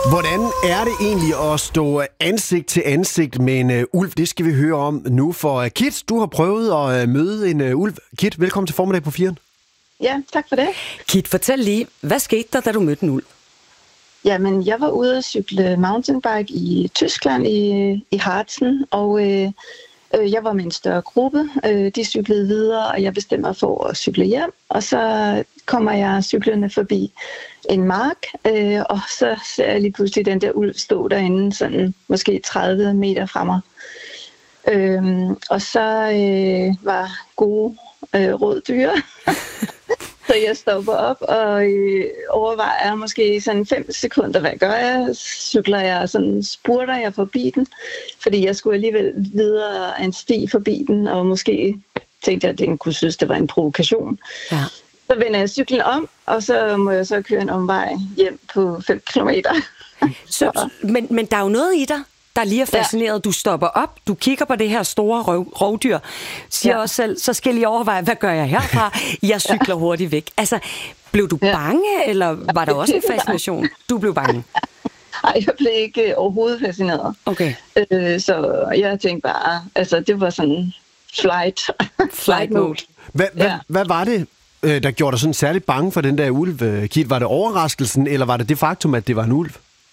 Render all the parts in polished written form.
Hvordan er det egentlig at stå ansigt til ansigt med en ulv? Det skal vi høre om nu. For Kit, du har prøvet at møde en ulv. Kit, velkommen til Formiddag på 4'eren. Ja, tak for det. Kit, fortæl lige, hvad skete der, da du mødte en ulv? Jamen, jeg var ude at cykle mountainbike i Tyskland, i Harzen, og jeg var med en større gruppe. De cyklede videre, og jeg bestemte mig for at cykle hjem. Og så kommer jeg cyklerne forbi en mark, og så ser jeg lige pludselig den der ulv stå derinde, sådan måske 30 meter fra mig. Og så var gode råd dyre. Så jeg stopper op og overvejer måske sådan 5 sekunder, hvad gør jeg? Cykler jeg, sådan spurter jeg forbi den, fordi jeg skulle alligevel videre en sti forbi den, og måske tænkte jeg, at den kunne synes, det var en provokation. Ja. Så vender jeg cyklen om, og så må jeg så køre en omvej hjem på 5 kilometer. Men der er jo noget i dig, der lige er fascineret. Ja. Du stopper op, du kigger på det her store rovdyr, siger også selv, så skal jeg lige overveje, hvad gør jeg herfra? Jeg cykler hurtigt væk. Altså, blev du bange, eller var der også en fascination? Du blev bange? Nej, jeg blev ikke overhovedet fascineret. Okay. Så jeg tænkte bare, altså det var sådan flight mode. Hvad var det, der gjorde dig sådan særligt bange for den der ulv, Kit? Var det overraskelsen, eller var det faktum, at det var en ulv?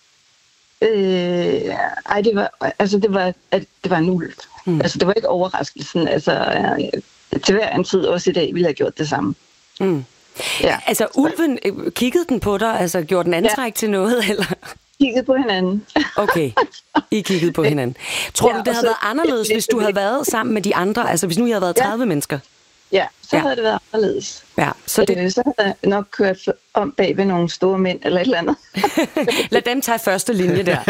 Det var en ulv. Altså, det var ikke overraskelsen. Altså, til hver en tid, også i dag, ville jeg have gjort det samme. Ja. Altså, ulven, kiggede den på dig? Altså, gjorde den antræk til noget, eller? Kiggede på hinanden. Okay, I kiggede på hinanden. Tror du, det havde været anderledes, hvis du havde været sammen med de andre? Altså, hvis nu I havde været 30 mennesker? Ja, så havde det været anderledes. Ja, så havde jeg nok kørt om bag ved nogle store mænd eller et eller andet. Lad dem tage første linje der.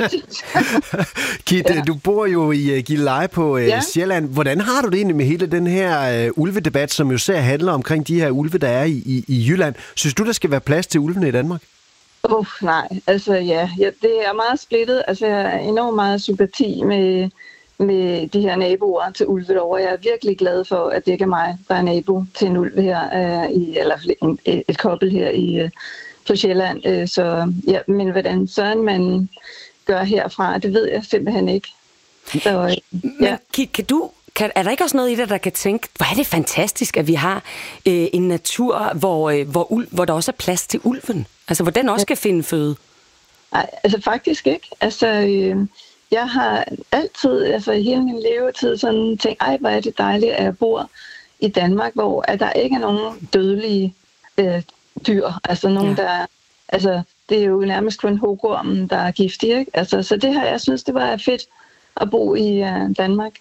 Kit, du bor jo i Gilleleje på Sjælland. Hvordan har du det egentlig med hele den her ulvedebat, som jo ser handler omkring de her ulve, der er i Jylland? Synes du, der skal være plads til ulvene i Danmark? Nej. Altså det er meget splittet. Altså jeg har enormt meget sympati med de her naboer til ulve derovre. Jeg er virkelig glad for, at det ikke er mig, der er nabo til en ulv her, eller et kobbel her på Sjælland. Men hvordan sådan man gør herfra, det ved jeg simpelthen ikke. Så, Men er der ikke også noget i det, der kan tænke, hvor er det fantastisk, at vi har en natur, hvor der også er plads til ulven? Altså, hvor den også kan finde føde? Nej, altså faktisk ikke. Altså, jeg har altid, altså i hele min levetid, sådan tænkt, hvor er det dejligt, at jeg bor i Danmark, hvor at der ikke er nogen dødelige dyr. Altså nogen, der... Altså, det er jo nærmest kun hugormen, der er giftig, ikke? Altså, så det her, jeg synes, det var fedt at bo i Danmark.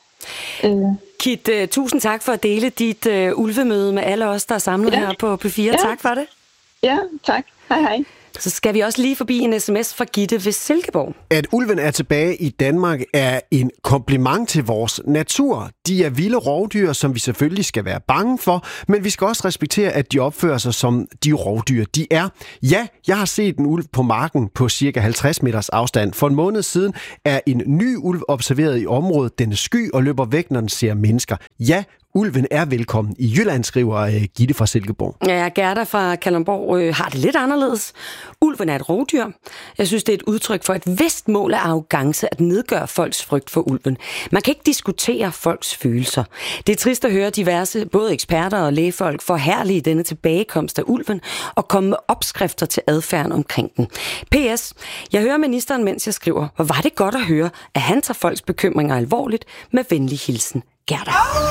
Kit, tusind tak for at dele dit ulvemøde med alle os, der er samlet her på P4. Ja. Tak for det. Ja, tak. Hej. Så skal vi også lige forbi en sms fra Gitte ved Silkeborg. At ulven er tilbage i Danmark er en kompliment til vores natur. De er vilde rovdyr, som vi selvfølgelig skal være bange for, men vi skal også respektere, at de opfører sig som de rovdyr, de er. Ja, jeg har set en ulv på marken på cirka 50 meters afstand. For en måned siden er en ny ulv observeret i området. Den er sky og løber væk, når den ser mennesker. Ja, ulven er velkommen i Jylland, skriver Gitte fra Silkeborg. Ja, Gerda fra Kalundborg har det lidt anderledes. Ulven er et rovdyr. Jeg synes, det er et udtryk for et vist mål af arrogance at nedgøre folks frygt for ulven. Man kan ikke diskutere folks følelser. Det er trist at høre diverse, både eksperter og lægefolk, forherlige denne tilbagekomst af ulven og komme med opskrifter til adfærden omkring den. PS. Jeg hører ministeren, mens jeg skriver, hvor var det godt at høre, at han tager folks bekymringer alvorligt. Med venlig hilsen, Gerda.